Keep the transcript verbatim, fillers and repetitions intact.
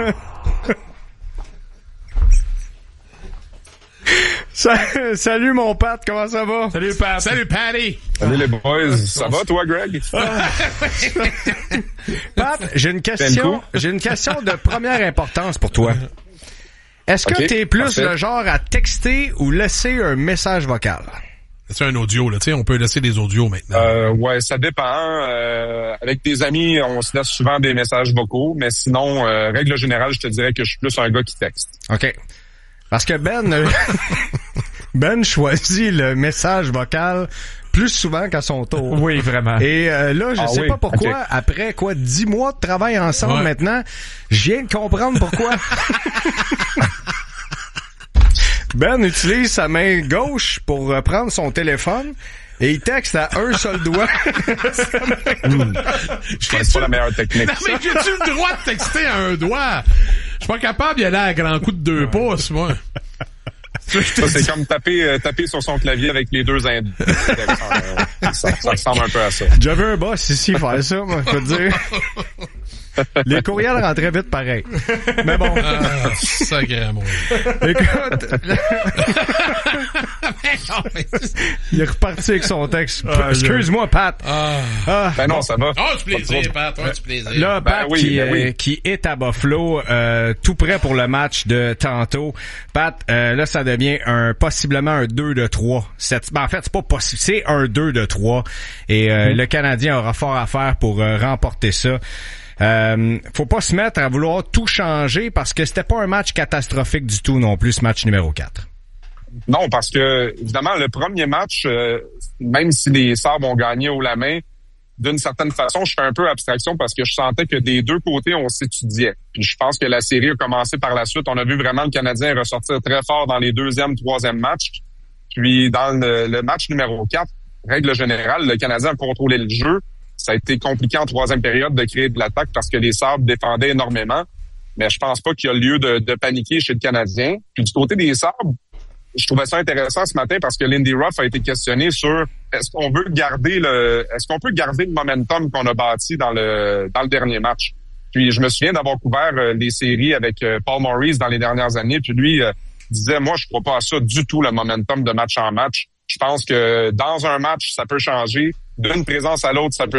Salut mon Pat, comment ça va? Salut Pat. Salut Patty. Salut les boys. Ça va toi, Greg? Pat, j'ai une question, j'ai une question de première importance pour toi. Est-ce que okay, t'es plus parfait. Le genre à texter ou laisser un message vocal? C'est un audio, là, tu sais, on peut laisser des audios maintenant. Euh, ouais, ça dépend. Euh, avec des amis, on se laisse souvent des messages vocaux, mais sinon, euh, règle générale, je te dirais que je suis plus un gars qui texte. OK. Parce que Ben, Ben choisit le message vocal plus souvent qu'à son tour. Oui, vraiment. Et euh, là, je ah, sais oui. pas pourquoi, okay. après quoi, dix mois de travail ensemble ouais. maintenant, je viens de comprendre pourquoi. Ben utilise sa main gauche pour prendre son téléphone et il texte à un seul doigt. mmh. C'est pas la meilleure technique. Non, mais j'ai-tu le droit de texter à un doigt? Je suis pas capable d'y aller à grand coup de deux pouces, moi. Ça, c'est comme taper, euh, taper sur son clavier avec les deux indes. ça, ça ressemble un peu à ça. J'avais un boss ici faire ça, moi, je peux te dire. Les courriels rentraient vite pareil. Mais bon. Ah, sacré amour. Écoute. Il est reparti avec son texte. Ah, excuse-moi, Pat. Ah. Ah. Ben non, ça va. Oh, du plaisir, Pat. Ouais, du plaisir. Là, Pat, ben oui, qui, ben oui. euh, qui est à Buffalo, euh, tout prêt pour le match de tantôt. Pat, euh, là, ça devient un, possiblement un deux de trois. C'est, ben, en fait, c'est pas possible. C'est un deux de trois. Et, euh, mm. le Canadien aura fort à faire pour euh, remporter ça. Euh, faut pas se mettre à vouloir tout changer parce que c'était pas un match catastrophique du tout non plus, ce match numéro quatre. Non, parce que, évidemment, le premier match, euh, même si les Sabres ont gagné haut la main, d'une certaine façon, je fais un peu abstraction parce que je sentais que des deux côtés, on s'étudiait. Puis je pense que la série a commencé par la suite. On a vu vraiment le Canadien ressortir très fort dans les deuxième, troisième matchs. Puis dans le, le match numéro quatre, règle générale, le Canadien a contrôlé le jeu. Ça a été compliqué en troisième période de créer de l'attaque parce que les Sabres défendaient énormément. Mais je pense pas qu'il y a lieu de, de paniquer chez le Canadien. Puis du côté des Sabres, je trouvais ça intéressant ce matin parce que Lindy Ruff a été questionné sur est-ce qu'on veut garder le est-ce qu'on peut garder le momentum qu'on a bâti dans le dans le dernier match. Puis je me souviens d'avoir couvert euh, les séries avec euh, Paul Maurice dans les dernières années. Puis lui euh, disait moi je crois pas à ça du tout le momentum de match en match. Je pense que dans un match ça peut changer, d'une présence à l'autre ça peut